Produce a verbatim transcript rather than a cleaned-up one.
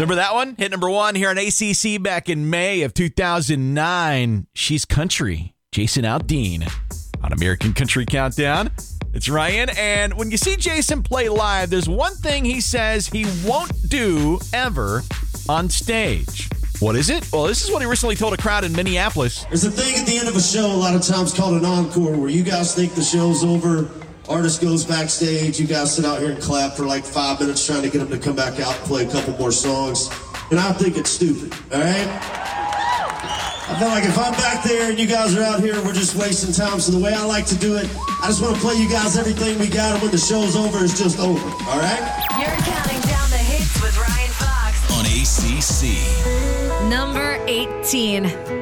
Remember that one? Hit number one here on A C C back in May of two thousand nine. She's country. Jason Aldean on American Country Countdown. It's Ryan, and when you see Jason play live, there's one thing he says he won't do ever on stage. What is it? Well, this is what he recently told a crowd in Minneapolis. There's a thing at the end of a show a lot of times called an encore, where you guys think the show's over, artist goes backstage, you guys sit out here and clap for like five minutes trying to get them to come back out and play a couple more songs. And I think it's stupid, all right? I feel like if I'm back there and you guys are out here, we're just wasting time. So the way I like to do it, I just want to play you guys everything we got, and when the show's over, it's just over, all right? You're counting down the hits with Ryan Fox on A C C. Number eighteen.